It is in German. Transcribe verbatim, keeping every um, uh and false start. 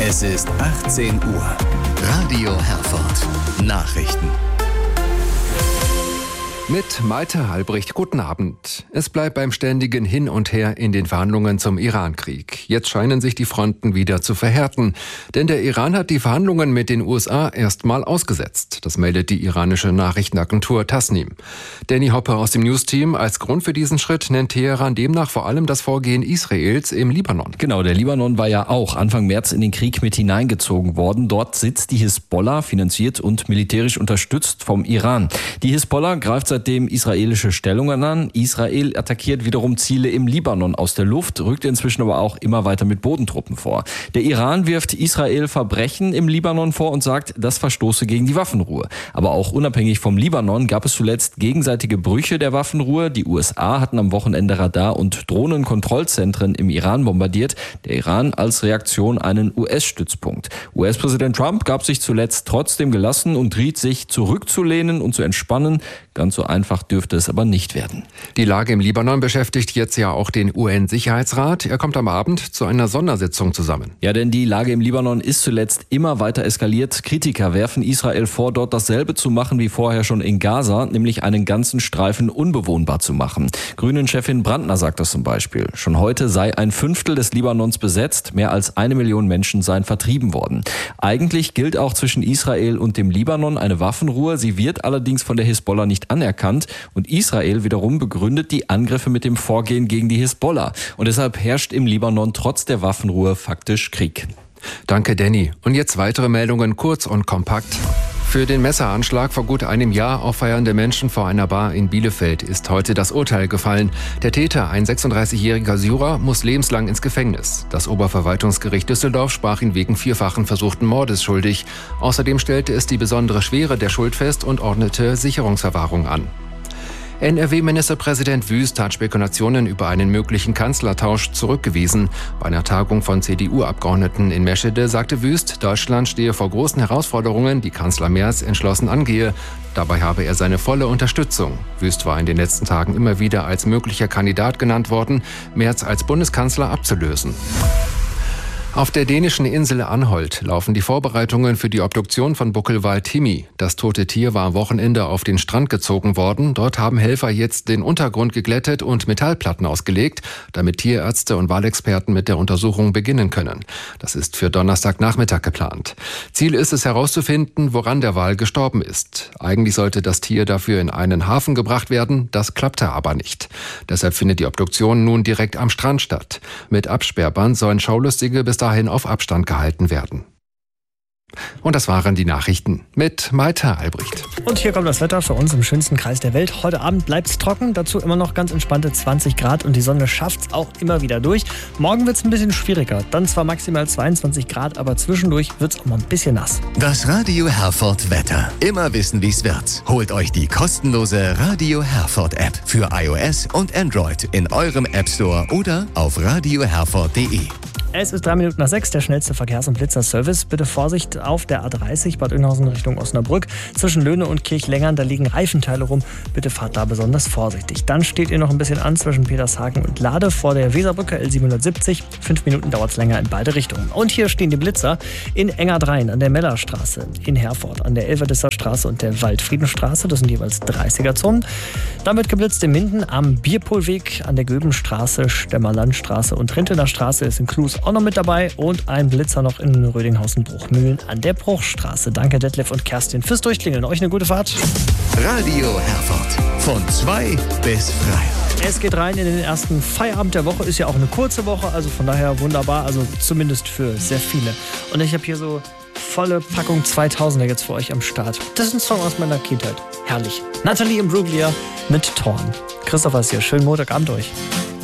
Es ist achtzehn Uhr. Radio Herford. Nachrichten. Mit Malte Halbricht, guten Abend. Es bleibt beim ständigen Hin und Her in den Verhandlungen zum Iran-Krieg. Jetzt scheinen sich die Fronten wieder zu verhärten. Denn der Iran hat die Verhandlungen mit den U S A erstmal ausgesetzt. Das meldet die iranische Nachrichtenagentur Tasnim. Danny Hoppe aus dem News-Team. Als Grund für diesen Schritt nennt Teheran demnach vor allem das Vorgehen Israels im Libanon. Genau, der Libanon war ja auch Anfang März in den Krieg mit hineingezogen worden. Dort sitzt die Hisbollah, finanziert und militärisch unterstützt vom Iran. Die Hisbollah greift seitdem israelische Stellungen an. Israel attackiert wiederum Ziele im Libanon aus der Luft, rückt inzwischen aber auch immer weiter mit Bodentruppen vor. Der Iran wirft Israel Verbrechen im Libanon vor und sagt, das verstoße gegen die Waffenruhe. Aber auch unabhängig vom Libanon gab es zuletzt gegenseitige Brüche der Waffenruhe. Die U S A hatten am Wochenende Radar- und Drohnenkontrollzentren im Iran bombardiert. Der Iran als Reaktion einen U S-Stützpunkt. U S-Präsident Trump gab sich zuletzt trotzdem gelassen und riet sich zurückzulehnen und zu entspannen. Ganz so einfach dürfte es aber nicht werden. Die Lage im Libanon beschäftigt jetzt ja auch den U N-Sicherheitsrat. Er kommt am Abend zu einer Sondersitzung zusammen. Ja, denn die Lage im Libanon ist zuletzt immer weiter eskaliert. Kritiker werfen Israel vor, dort dasselbe zu machen wie vorher schon in Gaza, nämlich einen ganzen Streifen unbewohnbar zu machen. Grünen-Chefin Brandner sagt das zum Beispiel. Schon heute sei ein Fünftel des Libanons besetzt. Mehr als eine Million Menschen seien vertrieben worden. Eigentlich gilt auch zwischen Israel und dem Libanon eine Waffenruhe. Sie wird allerdings von der Hisbollah nicht anerkannt und Israel wiederum begründet die Angriffe mit dem Vorgehen gegen die Hisbollah. Und deshalb herrscht im Libanon trotz der Waffenruhe faktisch Krieg. Danke, Danny. Und jetzt weitere Meldungen, kurz und kompakt. Für den Messeranschlag vor gut einem Jahr auf feiernde Menschen vor einer Bar in Bielefeld ist heute das Urteil gefallen. Der Täter, ein sechsunddreißigjähriger Syrer, muss lebenslang ins Gefängnis. Das Oberverwaltungsgericht Düsseldorf sprach ihn wegen vierfachen versuchten Mordes schuldig. Außerdem stellte es die besondere Schwere der Schuld fest und ordnete Sicherungsverwahrung an. N R W-Ministerpräsident Wüst hat Spekulationen über einen möglichen Kanzlertausch zurückgewiesen. Bei einer Tagung von C D U-Abgeordneten in Meschede sagte Wüst, Deutschland stehe vor großen Herausforderungen, die Kanzler Merz entschlossen angehe. Dabei habe er seine volle Unterstützung. Wüst war in den letzten Tagen immer wieder als möglicher Kandidat genannt worden, Merz als Bundeskanzler abzulösen. Auf der dänischen Insel Anholt laufen die Vorbereitungen für die Obduktion von Buckelwal Timmy. Das tote Tier war am Wochenende auf den Strand gezogen worden. Dort haben Helfer jetzt den Untergrund geglättet und Metallplatten ausgelegt, damit Tierärzte und Walexperten mit der Untersuchung beginnen können. Das ist für Donnerstagnachmittag geplant. Ziel ist es herauszufinden, woran der Wal gestorben ist. Eigentlich sollte das Tier dafür in einen Hafen gebracht werden, das klappte aber nicht. Deshalb findet die Obduktion nun direkt am Strand statt. Mit Absperrband sollen Schaulustige bis dahin auf Abstand gehalten werden. Und das waren die Nachrichten mit Malte Albrecht. Und hier kommt das Wetter für uns im schönsten Kreis der Welt. Heute Abend bleibt es trocken, dazu immer noch ganz entspannte zwanzig Grad und die Sonne schafft es auch immer wieder durch. Morgen wird es ein bisschen schwieriger, dann zwar maximal zweiundzwanzig Grad, aber zwischendurch wird es auch mal ein bisschen nass. Das Radio Herford Wetter. Immer wissen, wie es wird. Holt euch die kostenlose Radio Herford App für iOS und Android in eurem App Store oder auf radio herford punkt de. Es ist drei Minuten nach sechs, der schnellste Verkehrs- und Blitzerservice. Bitte Vorsicht auf der A dreißig Bad Oeynhausen Richtung Osnabrück. Zwischen Löhne und Kirchlengern, da liegen Reifenteile rum. Bitte fahrt da besonders vorsichtig. Dann steht ihr noch ein bisschen an zwischen Petershagen und Lade vor der Weserbrücke L siebenhundertsiebzig. Fünf Minuten dauert es länger in beide Richtungen. Und hier stehen die Blitzer in Engerdrein an der Mellerstraße, in Herford an der Elverdisser Straße und der Waldfriedenstraße. Das sind jeweils dreißiger-Zonen. Dann wird geblitzt in Minden am Bierpohlweg an der Göbenstraße, Stemmerlandstraße und Rintener Straße ist in Klus auch noch mit dabei und ein Blitzer noch in Rödinghausen-Bruchmühlen an der Bruchstraße. Danke Detlef und Kerstin fürs Durchklingeln. Euch eine gute Fahrt. Radio Herford. Von zwei bis frei. Es geht rein in den ersten Feierabend der Woche. Ist ja auch eine kurze Woche, also von daher wunderbar. Also zumindest für sehr viele. Und ich habe hier so volle Packung zweitausender jetzt für euch am Start. Das ist ein Song aus meiner Kindheit. Herrlich. Nathalie Imbruglia mit Torn. Christopher ist hier. Schönen Montagabend euch.